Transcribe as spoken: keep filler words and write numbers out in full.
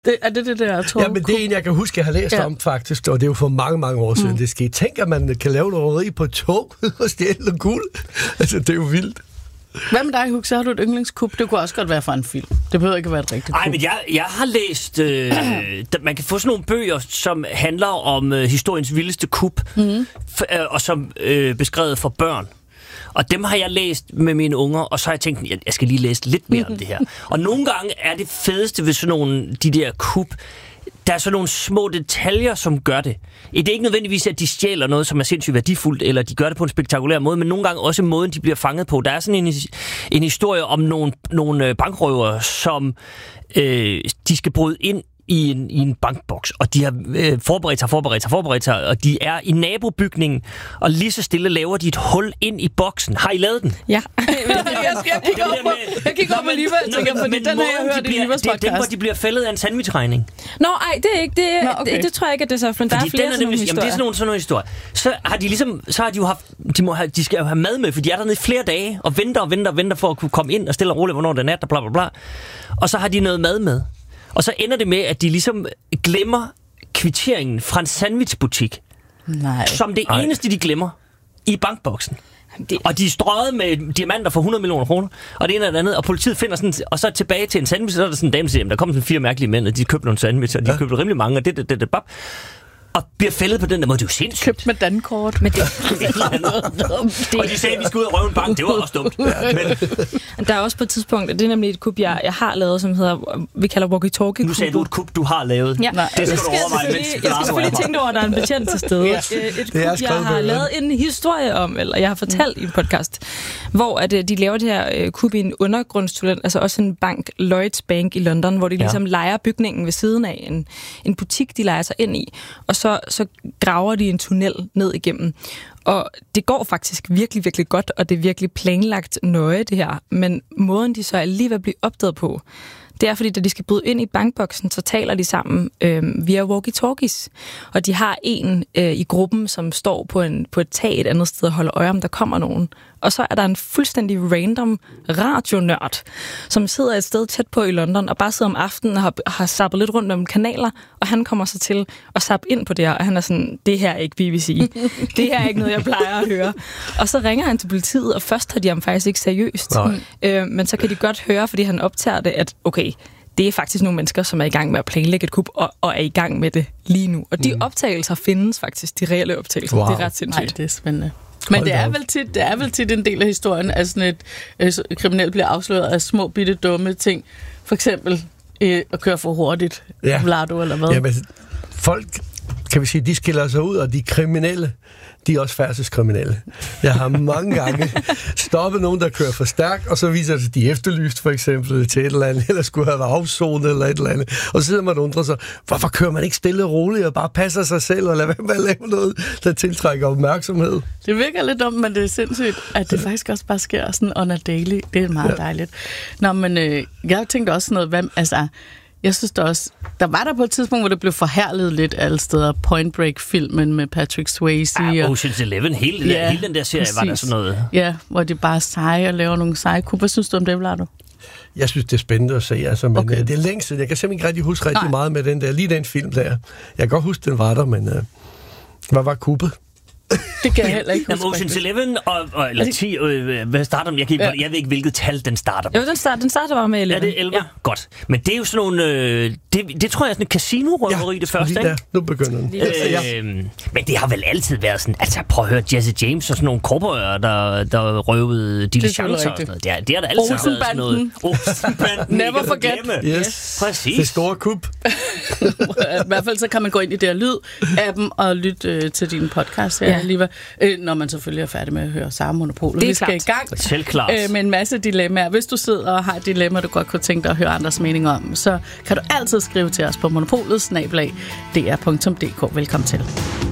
Det, er det det der tog? Ja, men det er en, jeg kan huske, jeg har læst ja. om faktisk, og det er jo for mange, mange år siden, mm. det skete. Tænk, at man kan lave noget røveri på et tog og stjæle noget guld. Altså, det er jo vildt. Hvad med dig, Hug? Så har du et yndlingskup. Det kunne også godt være fra en film. Det behøver ikke være et rigtigt kup. Nej, men jeg, jeg har læst... Øh, man kan få sådan nogle bøger, som handler om øh, historiens vildeste kup, mm. f- øh, og som øh, beskrevet for børn. Og dem har jeg læst med mine unger, og så har jeg tænkt, jeg, jeg skal lige læse lidt mere om det her. Og nogle gange er det fedeste ved sådan nogle, de der kup, der er sådan nogle små detaljer, som gør det. Det er ikke nødvendigvis, at de stjæler noget, som er sindssygt værdifuldt, eller de gør det på en spektakulær måde, men nogle gange også måden, de bliver fanget på. Der er sådan en, en historie om nogle, nogle bankrøvere, som øh, de skal bryde ind i en, i en bankboks, og de har øh, forberedt sig, forberedt sig, forberedt sig, og de er i nabobygningen, og lige så stille laver de et hul ind i boksen. Har I lavet den? Ja. jeg, jeg, jeg kigger op på, jeg kigger op på Liva, jeg tænker, fordi den har jeg hørt i Livas podcast. Det er den, hvor de bliver fældet af en sandwichregning. Nå, ej, det er ikke, det, Nå, okay. det, det tror jeg ikke, at det er så, for der er flere sådan nogle historier. Jamen, det er sådan nogle, sådan nogle historier. Så har de ligesom, så har de jo haft, de, må have, de skal jo have mad med, for de er dernede i flere dage, og venter og venter og venter for at kunne komme ind og stille og roligt, hvornår det er nat, og bla bla bla. Og så har de noget mad med. Og så ender det med, at de ligesom glemmer kvitteringen fra en sandwichbutik. Nej. Som det Ej. eneste, de glemmer i bankboksen. Det... Og de er strøget med diamanter for hundrede millioner kroner, og det ene eller andet, og politiet finder sådan, og så tilbage til en sandwich, så er der sådan en dame, der siger, der kommer sådan fire mærkelige mænd, og de købte nogle sandwich, og de ja. købte rimelig mange, og det, det, det, det, bap. Og bliver fældet på den der måde. Det er jo sindssygt. Købt med dankort. Men det, det... Og de sagde, at vi skulle ud og røve en bank. Det var også dumt. Men... Der er også på et tidspunkt, det er nemlig et kup, jeg, jeg har lavet, som hedder, vi kalder walkie-talkie. Nu sagde du et kup, du har lavet. Ja. Det skal, skal du overveje, mens jeg skal selvfølgelig tænke over, at der er en betjent til stede. Ja. Et kup, jeg har lavet en historie om, eller jeg har fortalt mm. i en podcast, hvor at, de laver det her uh, kup i en undergrundstunnel, altså også en bank, Lloyds Bank i London, hvor de ligesom ja. lejer bygningen ved siden af en, en butik, de lejer sig ind i, og så, så graver de en tunnel ned igennem. Og det går faktisk virkelig, virkelig godt, og det er virkelig planlagt nøje, det her. Men måden, de så alligevel bliver opdaget på, det er, fordi da de skal bryde ind i bankboksen, så taler de sammen øh, via walkie-talkies. Og de har en øh, i gruppen, som står på, en, på et tag et andet sted og holder øje, om der kommer nogen. Og så er der en fuldstændig random radionørd, som sidder et sted tæt på i London, og bare sidder om aftenen og har, har zappet lidt rundt om kanaler, og han kommer så til at zappe ind på det her, og han er sådan, det her er ikke B B C. Det her er ikke noget, jeg plejer at høre. Og så ringer han til politiet, og først tager de ham faktisk ikke seriøst. Øh, men så kan de godt høre, fordi han optager det, at okay, det er faktisk nogle mennesker, som er i gang med at planlægge et kup, og, og er i gang med det lige nu. Og de mm. optagelser findes faktisk, de reelle optagelser. Wow. Det er ret sindssygt. Nej, det er spændende. Men det er, vel tit, det er vel tit en del af historien, at sådan et øh, kriminelt bliver afsløret af små, bitte, dumme ting. For eksempel øh, at køre for hurtigt. Ja. Vlado eller hvad. Jamen, folk, kan vi sige, de skiller sig ud, og de kriminelle, de er også færdselskriminelle. Jeg har mange gange stoppet nogen, der kører for stærkt, og så viser det, at de er efterlyst for eksempel til et eller andet, eller skulle have været afzonet eller et eller andet. Og så sidder man og undrer sig, hvorfor kører man ikke stille og roligt og bare passer sig selv, og lader være med at lave noget, der tiltrækker opmærksomhed? Det virker lidt dumt, men det er sindssygt, at det faktisk også bare sker sådan on a daily. Det er meget ja. dejligt. Nå, men øh, jeg tænkte også noget, hvad, altså... Jeg synes der også, der var der på et tidspunkt, hvor det blev forherliget lidt alle steder. Point Break-filmen med Patrick Swayze. Ah, Ocean's Eleven, hele, ja, der, hele den der serie præcis. Var der sådan noget. Ja, hvor de bare er seje og laver nogle seje kup. Hvad synes du om det, Vlado? Jeg synes, det er spændende at se, altså, men okay. det er længe siden. Jeg kan simpelthen ikke rigtig huske rigtig Nej. meget med den der, lige den film der. Jeg kan godt huske, den var der, men uh, hvad var kuppet? Det kan jeg heller ikke huske. Jamen, Ocean's Eleven, og, og, eller ti, øh, hvad starter den? Jeg, kan, ja. jeg ved ikke, hvilket tal den starter med. Jo, den starter, den starter bare med elleve. Er det elleve? Ja. Godt. Men det er jo sådan nogle... Øh, det, det tror jeg er sådan et casino-røveri, ja, det første, ikke? Ja, nu begynder den. Øh, men det har vel altid været sådan... Altså, prøv at høre Jesse James og sådan nogle cowboyer, der, der røvede diligencer og sådan noget. Det har, det har der altid været sådan noget. Olsenbanden. Never forget. Yes. Præcis. Det store kup. I hvert fald så kan man gå ind i det her lyd-appen og lytte øh, til din podcast her, ja. Liva. Øh, når man selvfølgelig er færdig med at høre Sara Monopolet. Vi skal klart. i gang Selvklart. Øh, med en masse dilemmaer. Hvis du sidder og har et dilemma, du godt kunne tænke dig at høre andres mening om, så kan du altid skrive til os på monopolet snabel-a d r punktum d k. Velkommen til.